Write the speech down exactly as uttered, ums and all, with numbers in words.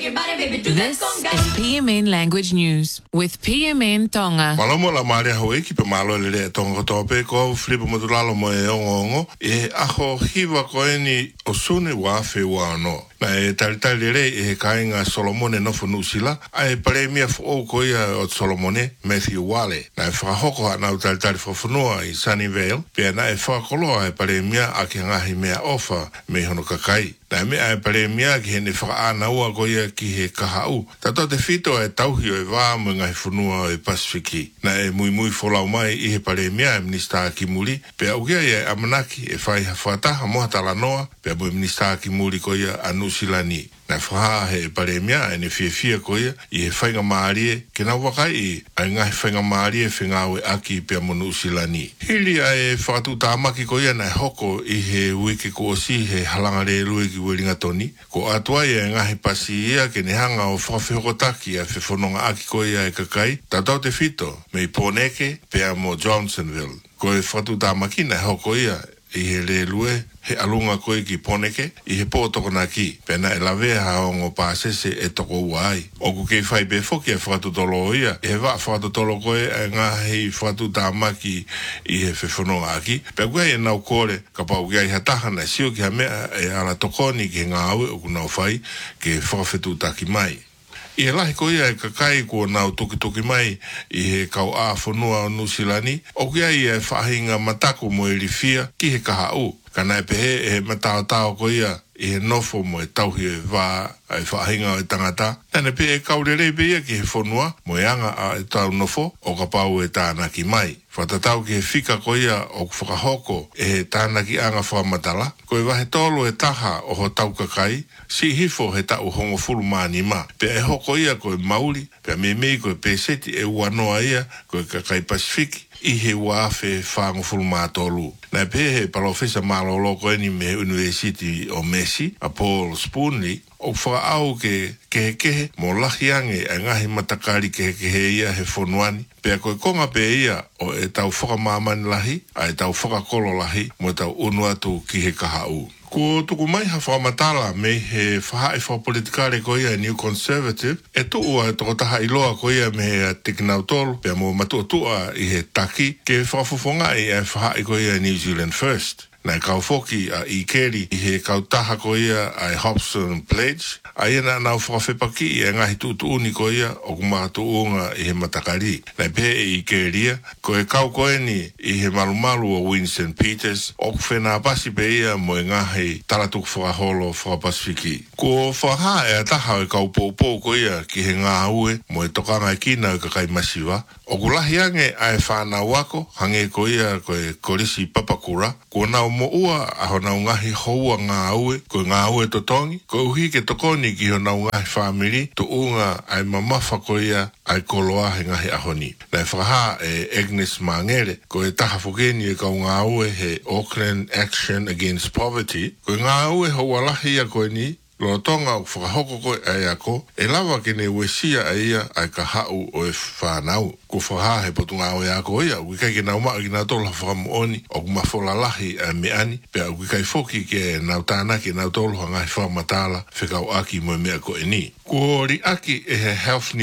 This is P M N Language News with P M N Tonga. Malamo la maria hoi ki pe malo le le tonga tope ko flipo modulalo mo e ongo e aho hiwa ko eni osune wa fe wa no. Na e talitali re e kainga Solomone no funusila ai premia fo ko ia o Solomone Matthew Wale. Na e whakahoko ana talitali fo funua i Sunnyvale pe na e whakakoloa e premia a ki ngahi mea ofa me hono kakai. Na me ai premia ki hene whakaana ua ko ia ki he kahau. Tato te fito e tauhi o e wā mo ngai funua o e Pasifiki. Na e mui mui folau mai i he premia e Minista Kimuri pe au kia e amanaki e whai hawhataha moha talanoa pe mo Minista Kimuri ko ia anu silani. Na whaha he paremia e ne fia fia ko ia i he whainga maarie ke na wakai i a ngahi whainga maarie whingawe aki pia monu usilani. Hili a e whakatu tāmaki ko ia na hoko i he wiki ko osi he halangare rui ki weringa toni. Ko atua i a ngahi pasi ia ke ne hanga o whawhihokotaki a whewhanonga aki ko ia e kakai. Tatau te fito me i Poneke pia mo Johnsonville. Ko e whakatu tāmaki na hoko ia i he le lue he alunga koe ki Poneke i he pōtoko na ki pena e lawe haongo pāsese e toko uai. Oku kei whai be foki e whakatutolo ia e he wā whakatutolo koe e ngā hei whakatu tāmaki i he whewhanonga aki pe kua e nau kore ka pau kia i hatahana sio ki ha mea e ala tokoni ki he ngā aue oku nau whai ke whakawhetu taki mai. I he lahi ko ia e kakai kua nau toki toki mai i he kau a whanua o Nusilani, o kia i e whahinga matako mo e rifia ki he kahau. Kana e pehe e he matao tao ko ia i he nofo mo e tauhi e wā e whahinga o e tangata. Tane pe e kaurere pe ia ki he whanua mo e anga a e tau nofo o ka pau e tānaki mai. Whatatau ki he whika ko ia o whakahoko e he tānaki anga whamatala. Ko e wahe tolo e taha o ho tau kakai, si hifo he tau hongo fulu mani ma. Pe e hoko ia ko e mauri, pe me mei ko e peseti e uanoa ia ko e kakai Pasifiki. I he wafe whango fulu mātolu. Nai pe he palofesa malolo ko eni me University o Messi, a Paul Spoonley, o whaau ke kehe kehe mo lahi ange a ngahi matakari kehe kehe ia he whonuani. Pea koe konga pe ia o e tau whakamamani lahi, a e tau whakakolo lahi, mo e tau unuatu ki he kahau. Ko tuku mai ha whamatala me he whahae whapolitikare ko ia New Conservative, e tuu a toko taha iloa ko ia me he tikinautolo, pea mo matuatua i he taki, ke whafufonga i e whahae ko ia New Zealand First. Nai kau foki a i keri i he kautaha ko ia ai Hobson Pledge, a ia na nau whakawhepaki i e ngahi tutuuni ko ia o kumatu unga i he matakari. Nai pe i keria, ko e kau koeni i he malumalu o Winston Peters, o kuwhena pasi pe ia mo e ngahi talatuk whakaholo whakapasifiki. Ko whaha e ataha e kau poupou ko ia ki he ngā ue mo e tokanga e kina e kakai masiwa. O kulahi ange ai whanau wako, hange ko ia ko e korisi papakura, ko nau mo ua a ho nau ngahi houa ngā ue, ko ngā ue totongi, ko uhi ke tokoni ki ho nau ngahi whamiri, to unga ai mamafa ko ia ai koloa he ngahi ahoni. Nai whaha e Agnes Mangere, ko e taha whukeni e kau ngā ue he Auckland Action Against Poverty, ko ngā ue hoa lahi a koe ni, lo tonga o whakahoko koe ai ako, e lawa ke ne wesia a ia ai ka hau o e whanau. Ko whaha he potunga o e ako ia, uikai ke nau maa ki nā tola whakamuoni, o kumafola lahi a meani, pea uikai foki ke nau tānaki nau tolo hangai whamatala, whekau aki mo e mea ko e ni. Ko ri aki e he health